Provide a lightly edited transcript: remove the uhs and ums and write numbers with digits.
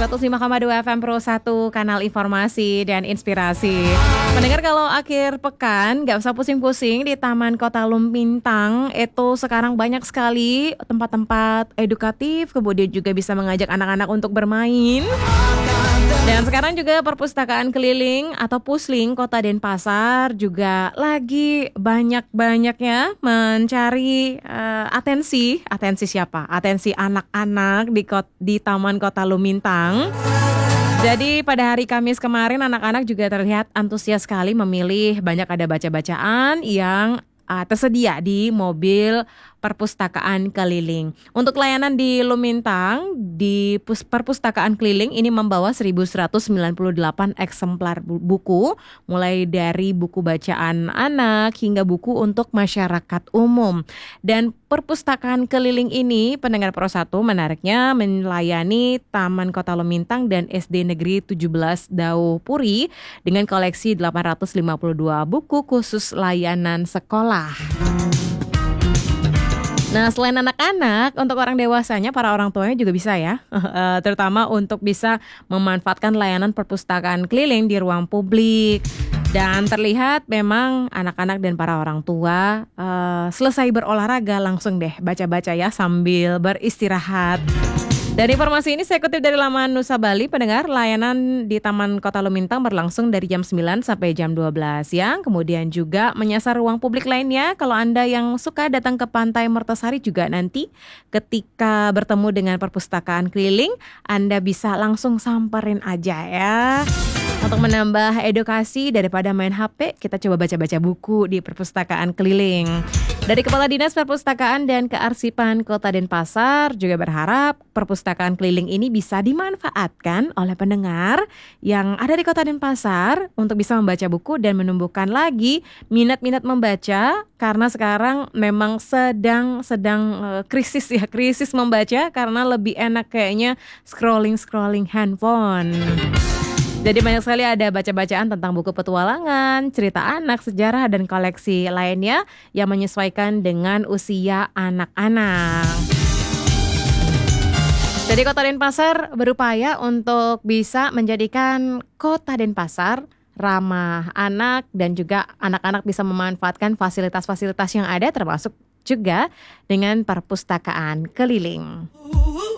105,2 FM Pro 1, kanal informasi dan inspirasi. Mendengar kalau akhir pekan gak usah pusing-pusing di Taman Kota Lumpintang. Itu sekarang banyak sekali tempat-tempat edukatif, kemudian juga bisa mengajak anak-anak untuk bermain. Dan sekarang juga perpustakaan keliling atau Pusling Kota Denpasar juga lagi banyak-banyaknya mencari atensi siapa? Atensi anak-anak di Taman Kota Lumintang. Jadi pada hari Kamis kemarin anak-anak juga terlihat antusias sekali memilih, banyak ada baca-bacaan yang tersedia di mobil perpustakaan keliling. Untuk layanan di Lumintang, di perpustakaan keliling ini membawa 1.198 eksemplar buku, mulai dari buku bacaan anak hingga buku untuk masyarakat umum. Dan perpustakaan keliling ini, pendengar Pro 1, menariknya melayani Taman Kota Lumintang dan SD Negeri 17 Dau Puri dengan koleksi 852 buku khusus layanan sekolah. Nah, selain anak-anak, untuk orang dewasanya, para orang tuanya juga bisa ya, terutama untuk bisa memanfaatkan layanan perpustakaan keliling di ruang publik. Dan terlihat memang anak-anak dan para orang tua selesai berolahraga langsung deh baca-baca ya sambil beristirahat. Dari informasi ini saya kutip dari laman Nusa Bali, pendengar, layanan di Taman Kota Lumintang berlangsung dari jam 9 sampai jam 12 siang. Kemudian juga menyasar ruang publik lainnya. Kalau Anda yang suka datang ke Pantai Mertasari juga nanti ketika bertemu dengan perpustakaan keliling, Anda bisa langsung samperin aja ya. Untuk menambah edukasi daripada main HP, kita coba baca-baca buku di perpustakaan keliling. Dari Kepala Dinas Perpustakaan dan Kearsipan Kota Denpasar juga berharap perpustakaan keliling ini bisa dimanfaatkan oleh pendengar yang ada di Kota Denpasar untuk bisa membaca buku dan menumbuhkan lagi minat-minat membaca, karena sekarang memang sedang krisis membaca karena lebih enak kayaknya scrolling handphone. Jadi banyak sekali ada baca-bacaan tentang buku petualangan, cerita anak, sejarah, dan koleksi lainnya yang menyesuaikan dengan usia anak-anak. Jadi Kota Denpasar berupaya untuk bisa menjadikan Kota Denpasar ramah anak dan juga anak-anak bisa memanfaatkan fasilitas-fasilitas yang ada, termasuk juga dengan perpustakaan keliling.